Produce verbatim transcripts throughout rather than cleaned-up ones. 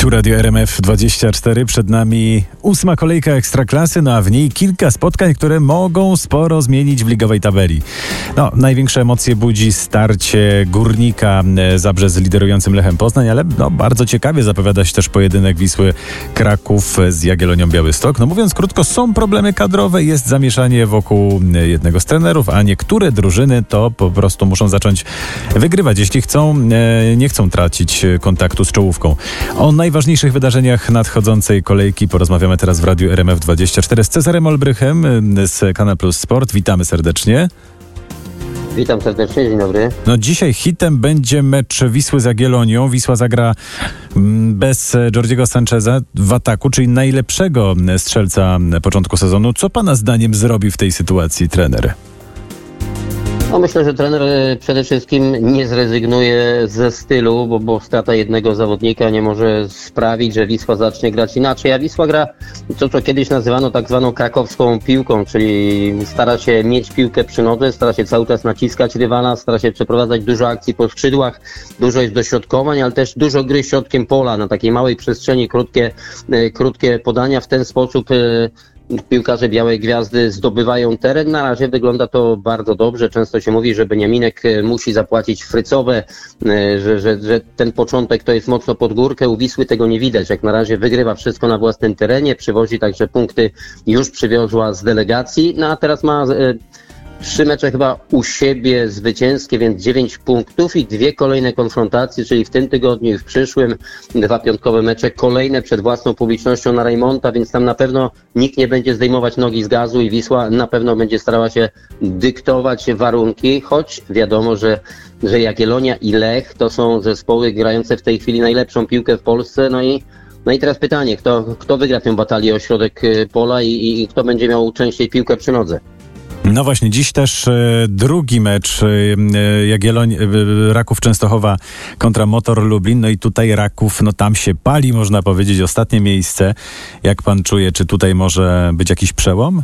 Tu Radio R M F dwadzieścia cztery, przed nami ósma kolejka Ekstraklasy, no a w niej kilka spotkań, które mogą sporo zmienić w ligowej tabeli. No, największe emocje budzi starcie Górnika Zabrze z liderującym Lechem Poznań, ale no, bardzo ciekawie zapowiada się też pojedynek Wisły Kraków z Jagiellonią Białystok. No mówiąc krótko, są problemy kadrowe, jest zamieszanie wokół jednego z trenerów, a niektóre drużyny to po prostu muszą zacząć wygrywać, jeśli chcą, nie chcą tracić kontaktu z czołówką. O najważniejszych wydarzeniach nadchodzącej kolejki porozmawiamy teraz w Radiu R M F dwadzieścia cztery z Cezarem Olbrychem z Kanal Plus Sport. Witamy serdecznie. Witam serdecznie, dzień dobry. No dzisiaj hitem będzie mecz Wisły z Jagiellonią. Wisła zagra bez Jordiego Sancheza w ataku, czyli najlepszego strzelca początku sezonu. Co pana zdaniem zrobi w tej sytuacji trener? No myślę, że trener przede wszystkim nie zrezygnuje ze stylu, bo, bo strata jednego zawodnika nie może sprawić, że Wisła zacznie grać inaczej. A Wisła gra to, co kiedyś nazywano tak zwaną krakowską piłką, czyli stara się mieć piłkę przy nodze, stara się cały czas naciskać rywala, stara się przeprowadzać dużo akcji po skrzydłach, dużo jest dośrodkowań, ale też dużo gry środkiem pola, na takiej małej przestrzeni, krótkie, krótkie podania. W ten sposób piłkarze Białej Gwiazdy zdobywają teren. Na razie wygląda to bardzo dobrze. Często się mówi, że Beniaminek musi zapłacić frycowe, że, że, że ten początek to jest mocno pod górkę. U Wisły tego nie widać. Jak na razie wygrywa wszystko na własnym terenie, przywozi także punkty, już przywiozła z delegacji. No a teraz ma trzy mecze chyba u siebie zwycięskie, więc dziewięć punktów i dwie kolejne konfrontacje, czyli w tym tygodniu i w przyszłym dwa piątkowe mecze, kolejne przed własną publicznością na Rajmonta, więc tam na pewno nikt nie będzie zdejmować nogi z gazu i Wisła na pewno będzie starała się dyktować warunki, choć wiadomo, że, że Jagiellonia i Lech to są zespoły grające w tej chwili najlepszą piłkę w Polsce, no i No i teraz pytanie, kto, kto wygra tę batalię o środek pola i, i kto będzie miał częściej piłkę przy nodze? No właśnie, dziś też e, drugi mecz e, Jagielloń, e, Raków Częstochowa kontra Motor Lublin. No i tutaj Raków, no tam się pali, można powiedzieć, ostatnie miejsce. Jak pan czuje, czy tutaj może być jakiś przełom?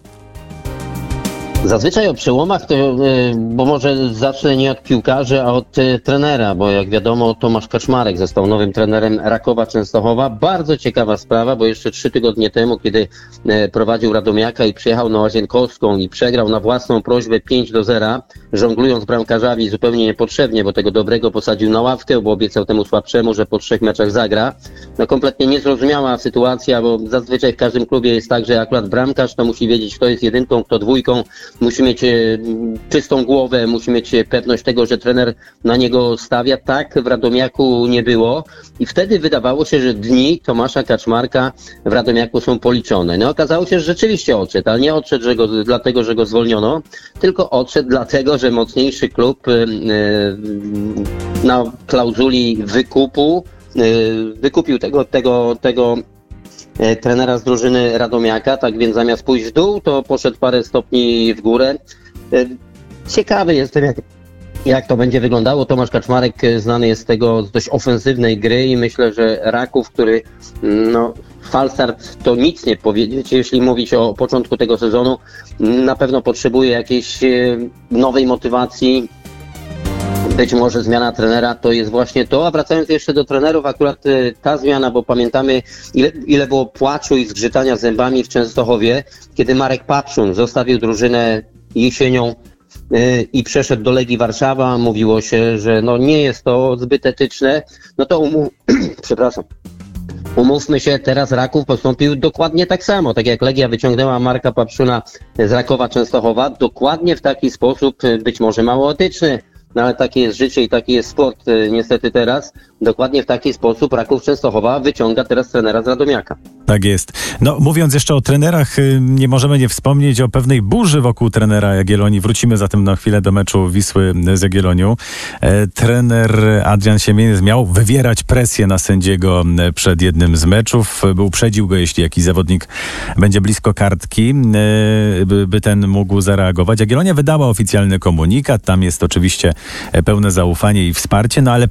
Zazwyczaj o przełomach, to, bo może zacznę nie od piłkarzy, a od trenera, bo jak wiadomo Tomasz Kaczmarek został nowym trenerem Rakowa Częstochowa. Bardzo ciekawa sprawa, bo jeszcze trzy tygodnie temu, kiedy prowadził Radomiaka i przyjechał na Łazienkowską i przegrał na własną prośbę pięć do zera, żonglując bramkarzami zupełnie niepotrzebnie, bo tego dobrego posadził na ławkę, bo obiecał temu słabszemu, że po trzech meczach zagra. No kompletnie niezrozumiała sytuacja, bo zazwyczaj w każdym klubie jest tak, że akurat bramkarz to musi wiedzieć, kto jest jedynką, kto dwójką. Musi mieć czystą głowę, musi mieć pewność tego, że trener na niego stawia. Tak w Radomiaku nie było i wtedy wydawało się, że dni Tomasza Kaczmarka w Radomiaku są policzone. No okazało się, że rzeczywiście odszedł, ale nie odszedł że go, dlatego, że go zwolniono, tylko odszedł dlatego, że mocniejszy klub na klauzuli wykupu wykupił tego, tego, tego trenera z drużyny Radomiaka, tak więc zamiast pójść w dół, to poszedł parę stopni w górę. Ciekawy jestem, jak, jak to będzie wyglądało. Tomasz Kaczmarek znany jest z tego z dość ofensywnej gry i myślę, że Raków, który no, falstart to nic nie powiedzieć, jeśli mówić o początku tego sezonu, na pewno potrzebuje jakiejś nowej motywacji. Być może zmiana trenera to jest właśnie to, a wracając jeszcze do trenerów, akurat ta zmiana, bo pamiętamy ile, ile było płaczu i zgrzytania zębami w Częstochowie, kiedy Marek Papszun zostawił drużynę jesienią yy, i przeszedł do Legii Warszawa, mówiło się, że no nie jest to zbyt etyczne, no to umów... przepraszam. Umówmy się, teraz Raków postąpił dokładnie tak samo, tak jak Legia wyciągnęła Marka Papszuna z Rakowa Częstochowa, dokładnie w taki sposób, być może mało etyczny. No ale takie jest życie i taki jest sport niestety teraz. Dokładnie w taki sposób Raków Częstochowa wyciąga teraz trenera z Radomiaka. Tak jest. No mówiąc jeszcze o trenerach, nie możemy nie wspomnieć o pewnej burzy wokół trenera Jagiellonii. Wrócimy zatem na chwilę do meczu Wisły z Jagiellonią. E, trener Adrian Siemieniec miał wywierać presję na sędziego przed jednym z meczów. Uprzedził go, jeśli jakiś zawodnik będzie blisko kartki, e, by, by ten mógł zareagować. Jagiellonia wydała oficjalny komunikat. Tam jest oczywiście pełne zaufanie i wsparcie, no ale